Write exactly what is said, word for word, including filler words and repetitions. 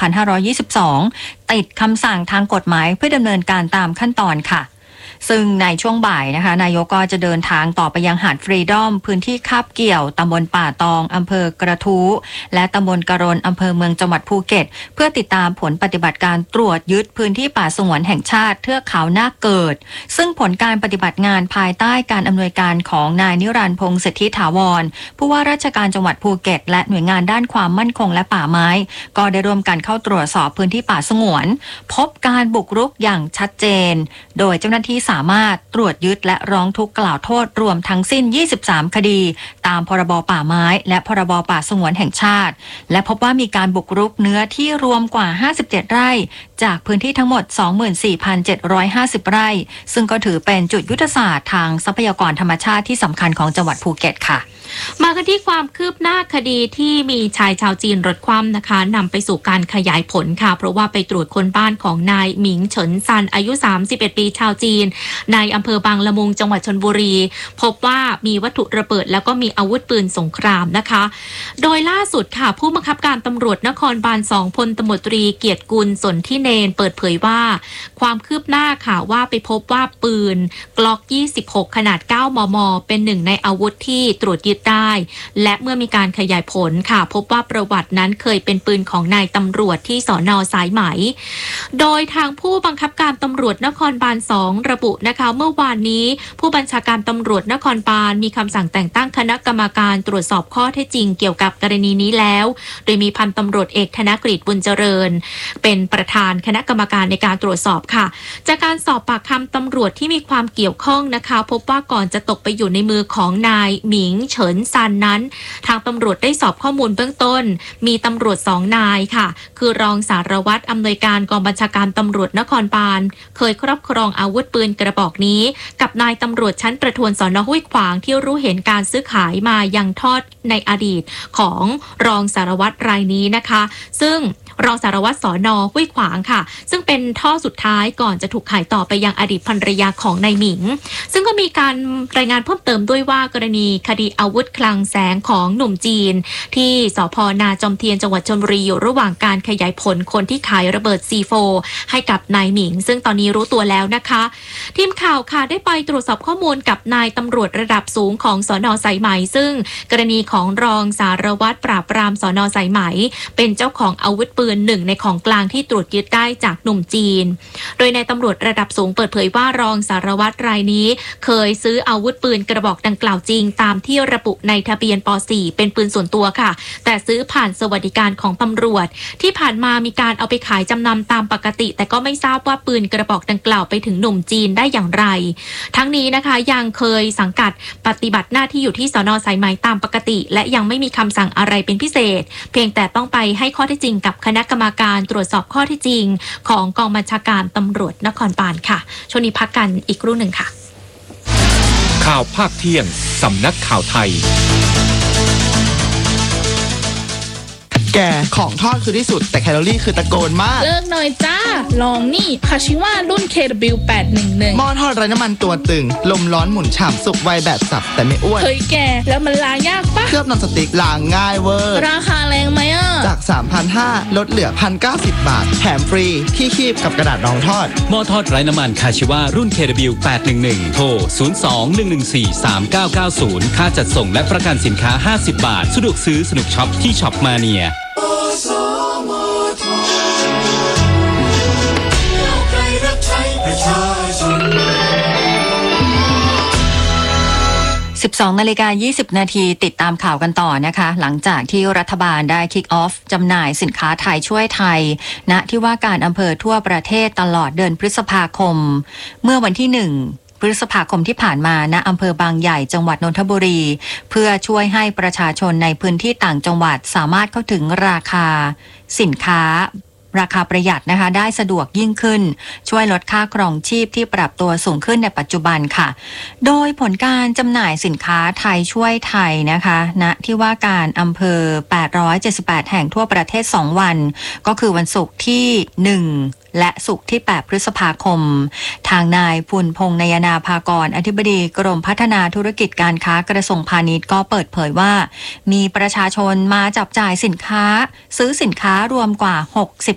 พันห้าร้อยยี่สิบสองติดคำสั่งทางกฎหมายเพื่อดำเนินการตามขั้นตอนค่ะซึ่งในช่วงบ่ายนะคะนายกก็จะเดินทางต่อไปยังหาดฟรีดอมพื้นที่คาบเกี่ยวตำบลป่าตองอำเภอกระทู้และตำบลกะรนอำเภอเมืองจังหวัดภูเก็ตเพื่อติดตามผลปฏิบัติการตรวจยึดพื้นที่ป่าสงวนแห่งชาติเทือกเขานาคเกิดซึ่งผลการปฏิบัติงานภายใต้การอำนวยการของนายนิรันดร์พงษ์สิทธิถาวรผู้ว่าราชการจังหวัดภูเก็ตและหน่วยงานด้านความมั่นคงและป่าไม้ก็ได้ร่วมกันเข้าตรวจสอบพื้นที่ป่าสงวนพบการบุกรุกอย่างชัดเจนโดยเจ้าหน้าที่สามารถตรวจยึดและร้องทุกข์กล่าวโทษรวมทั้งสิ้นยี่สิบสามคดีตามพรบป่าไม้และพรบป่าสงวนแห่งชาติและพบว่ามีการบุกรุกเนื้อที่รวมกว่าห้าสิบเจ็ดไร่จากพื้นที่ทั้งหมด สองหมื่นสี่พันเจ็ดร้อยห้าสิบ ไร่ซึ่งก็ถือเป็นจุดยุทธศาสตร์ทางทรัพยากรธรรมชาติที่สำคัญของจังหวัดภูเก็ตค่ะมากันที่ความคืบหน้าคดีที่มีชายชาวจีนรถคว่ำนะคะนำไปสู่การขยายผลค่ะเพราะว่าไปตรวจค้นบ้านของนายหมิงเฉินซันอายุสามสิบเอ็ดปีชาวจีนในอำเภอบางละมุงจังหวัดชลบุรีพบว่ามีวัตถุระเบิดแล้วก็มีอาวุธปืนสงครามนะคะโดยล่าสุดค่ะผู้บังคับการตำรวจนครบาลสองพลตำรวจตรีเกียรติกุลสนธิเนนเปิดเผยว่าความคืบหน้าค่ะว่าไปพบว่าปืนกล็อกยี่สิบหกขนาดเก้ามมเป็นหนึ่งในอาวุธที่ตรวจยึดได้และเมื่อมีการขยายผลค่ะพบว่าประวัตินั้นเคยเป็นปืนของนายตำรวจที่สน.สายไหมโดยทางผู้บังคับการตำรวจนครบาลสองระบุนะคะเมื่อวานนี้ผู้บัญชาการตำรวจนครบาลมีคำสั่งแต่งตั้งคณะกรรมการตรวจสอบข้อเท็จจริงเกี่ยวกับกรณีนี้แล้วโดยมีพันตำรวจเอกธนกฤษบุญเจริญเป็นประธานคณะกรรมการในการตรวจสอบค่ะจากการสอบปากคำตำรวจที่มีความเกี่ยวข้องนะคะพบว่าก่อนจะตกไปอยู่ในมือของนายหมิงเฉินซันนั้นทางตำรวจได้สอบข้อมูลเบื้องต้นมีตำรวจสองนายค่ะคือรองสารวัตรอำนวยการกองบัญชาการตำรวจนครบาลเคยครอบครองอาวุธปืนกระบอกนี้กับนายตำรวจชั้นประทวนสน.ห้วยขวางที่รู้เห็นการซื้อขายมายังทอดในอดีตของรองสารวัตรรายนี้นะคะซึ่งรองสารวัตรสน.ห้วยขวางค่ะซึ่งเป็นท่อสุดท้ายก่อนจะถูกขายต่อไปยังอดีตภรรยาของนายหมิงซึ่งก็มีการรายงานเพิ่มเติมด้วยว่ากรณีคดีอาวุธคลังแสงของหนุ่มจีนที่สภ.นาจอมเทียนจังหวัดชลบุรีอยู่ระหว่างการขยายผลคนที่ขายระเบิด ซี โฟร์ ให้กับนายหมิงซึ่งตอนนี้รู้ตัวแล้วนะคะทีมข่าวค่ะได้ไปตรวจสอบข้อมูลกับนายตำรวจระดับสูงของสน.สายไหมซึ่งกรณีของรองสารวัตรปราบปรามสน.สายไหมเป็นเจ้าของอาวุธปืนหนึ่งในของกลางที่ตรวจยึดได้จากหนุ่มจีนโดยนายตำรวจระดับสูงเปิดเผยว่ารองสารวัตรรายนี้เคยซื้ออาวุธปืนกระบอกดังกล่าวจริงตามที่ระบุในทะเบียนป สี่ เป็นปืนส่วนตัวค่ะแต่ซื้อผ่านสวัสดิการของตำรวจที่ผ่านมามีการเอาไปขายจำนำตามปกติแต่ก็ไม่ทราบว่าปืนกระบอกดังกล่าวไปถึงหนุ่มจีนได้อย่างไรทั้งนี้นะคะยังเคยสังกัดปฏิบัติหน้าที่อยู่ที่สน.สายไหมตามปกติและยังไม่มีคำสั่งอะไรเป็นพิเศษเพียงแต่ต้องไปให้ข้อเท็จจริงกับคณะกรรมการตรวจสอบข้อเท็จจริงของกองบัญชาการตำรวจนครบาลค่ะช่วงนี้พักกันอีกครู่หนึ่งค่ะข่าวภาคเที่ยงสำนักข่าวไทยแกของทอดคือที่สุดแต่แคลอรี่คือตะโกนมากเลิกหน่อยจ้าลองนี่คาชิวะรุ่น เค ดับเบิลยู แปดหนึ่งหนึ่งหม้อทอดไร้น้ำมันตัวตึงลมร้อนหมุนฉ่ำสุกไวแบบสับแต่ไม่อ้วนเฮ้ยแกแล้วมันล้างยากปะเคลือบนอนสติ๊กล้างง่ายเวอร์ราคาแรงไหมอ่ะจาก สามพันห้าร้อย ลดเหลือ หนึ่งพันเก้าสิบ บาทแถมฟรีที่คีบกับกระดาษรองทอดหม้อทอดไร้น้ำมันคาชิวะรุ่น เค ดับเบิลยู แปดหนึ่งหนึ่ง โทรศูนย์ สอง หนึ่ง หนึ่ง สี่ สาม เก้า เก้า ศูนย์ค่าจัดส่งและประกันสินค้าห้าสิบบาทสะดวกซื้อสนุกช็อปที่ช็อปมาเนียสิบสองนาฬิกายี่สิบนาทีติดตามข่าวกันต่อนะคะหลังจากที่รัฐบาลได้คิกออฟจำหน่ายสินค้าไทยช่วยไทยณที่ว่าการอำเภอทั่วประเทศตลอดเดือนพฤษภาคมเมื่อวันที่หนึ่งพฤษภาคมที่ผ่านมาณอำเภอบางใหญ่จังหวัดนนทบุรีเพื่อช่วยให้ประชาชนในพื้นที่ต่างจังหวัดสามารถเข้าถึงราคาสินค้าราคาประหยัดนะคะได้สะดวกยิ่งขึ้นช่วยลดค่าครองชีพที่ปรับตัวสูงขึ้นในปัจจุบันค่ะโดยผลการจำหน่ายสินค้าไทยช่วยไทยนะคะณที่ว่าการอำเภอแปดร้อยเจ็ดสิบแปดแห่งทั่วประเทศสองวันก็คือวันศุกร์ที่หนึ่งและศุกร์ที่แปดพฤษภาคมทางนายพุนพงษ์นยนาภากรอธิบดีกรมพัฒนาธุรกิจการค้ากระทรวงพาณิชย์ก็เปิดเผยว่ามีประชาชนมาจับจ่ายสินค้าซื้อสินค้ารวมกว่าหกสิบ